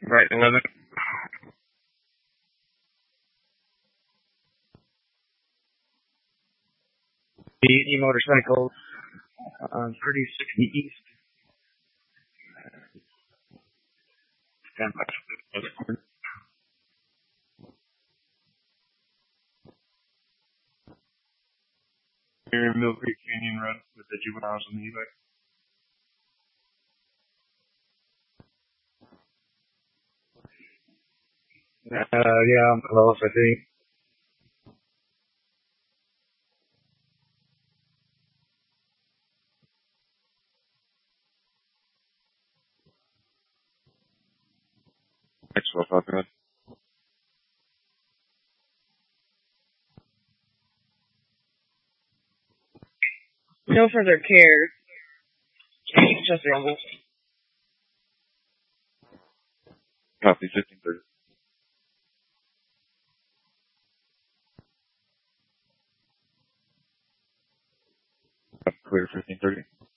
Right, another. The motorcycles, 3060 East. Stand by. Here in Mill Creek Canyon Road with the juveniles on the e-bike. Yeah, I'm close, I think. Maxwell, fuck good. No further care. Just rumbles. Copy 1530. Clear 1530.